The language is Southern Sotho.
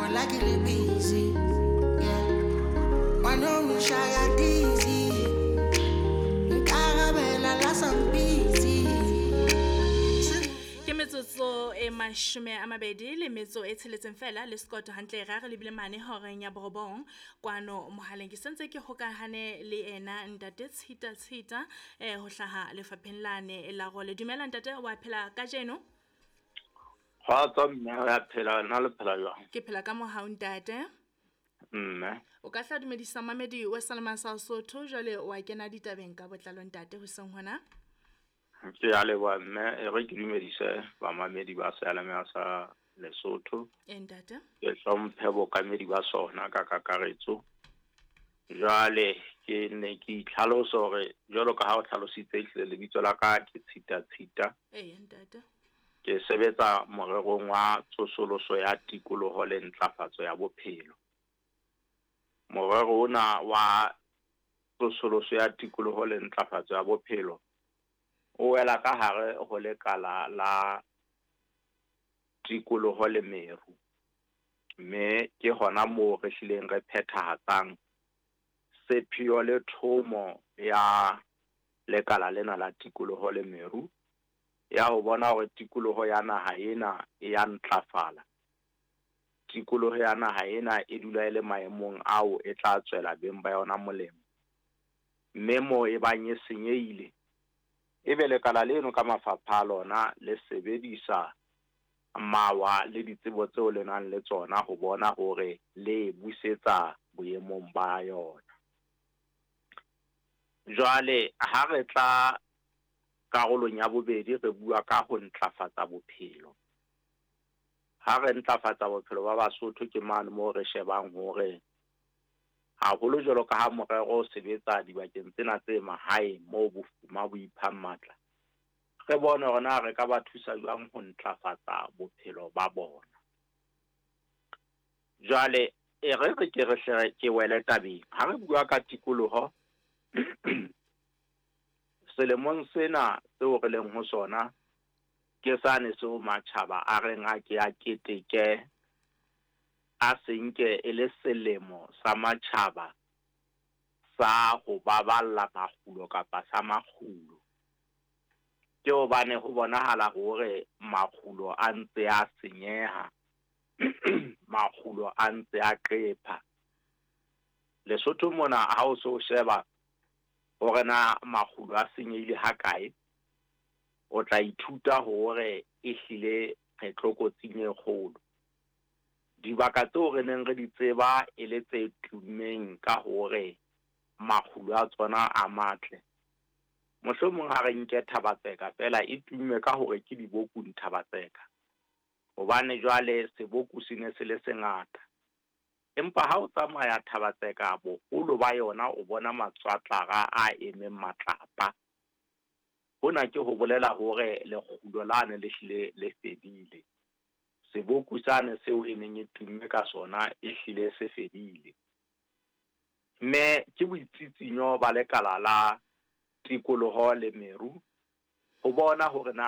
like it busy. Yeah. Why no we shy at dizzy? Carabella la some busy. Ke metsotso e mashome a mabedi le metso e tsheletseng fela le Scott hantle ra re lebile mane horeng ya borobong kwano mohaleng ke sentse ke hokahane le ena ntate Tshita ho hlaha lefapheng lane la go le dumela ntate wa phela ka jeno Kgotso mme ya phela na le phela jwang? ke phela ka mohau ntate Mme o ka hla dumedisa mamedi wa Salma sa Sotho jwale wa kena ditabeng ka botlalo ntate ho seng hona ke ya le wa mme e re ke dumedise ba mamedi ba Salama sa Lesotho ntate ke hlomphe bokamedi ba sona ka kakaretso jwale ke ne ke itlhalosa hore jwalo ka ha o tlhalositse hle lebitso la ka ke Tshita ntate ke sebetsa morerong wa tsosoloso ya tikoloho le ntlafatso ya bophelo morero ona wa tsosoloso ya tikoloho le ntlafatso ya bophelo o wela ka hare ho lekala la tikoloho le meru mme ke hona moo re hlileng re phethahatsang sepheo le thomo ya lekala lena la tikoloho le meru ya ho bona hore tikoloho ya naha ena e ya ntlafala tikoloho ya naha ena e dula e le maemong ao e tla tswela beng ba yona molemo mme mo e bang e senyehile e be lekala leno ka mafapha lona le sebedisa mawa le ditsebo tseo le nang le tsona ho bona hore le busetsa boemong ba yona jwale ha re tla karolong ya bobedi re bua ka ho ntlafatsa bophelo ha re ntlafatsa bophelo ba Basotho ke mane mo re shebang hore haholo jwalo ka ha morero o sebetsa dibakeng tsena tse mahae moo bofuma bo iphang matla re bone hore na re ka ba thusa jwang ho ntlafatsa bophelo ba bona jwale e re ke re hle ke wele tabeng ha re bua ka tikoloho selemong sena seo re leng ho sona ke sane seo matjhaba a reng a ke a keteke a senke e le selemo sa matjhaba sa ho baballa makgulo kapa sa makgulo ke hobane ho bonahala hore makgulo a ntse a senyeha makgulo a ntse a qepha Lesotho mona ha o so sheba hore na makgulo a senyehile ha kae o tla ithuta hore e hlile re tlokotsing e kgolo dibaka tseo re neng re di tseba e le tse tumeng ka hore makgulo a tsona a matle mohlomong ha re nke Thabatseka fela e tumme ka hore ke diboku Thabatseka hobane jwale seboku se ne se le sengata empa ha o tsamaya Thabatseka boholo ba yona o bona matswatlara a emeng matlapa hona ke ho bolela hore lekgulo lane le hlile le fedile seboku sane seo e neng e tumme ka sona e hlile se fedile mme ke boitsitsinyo ba lekala la tikoloho le meru ho bona hore na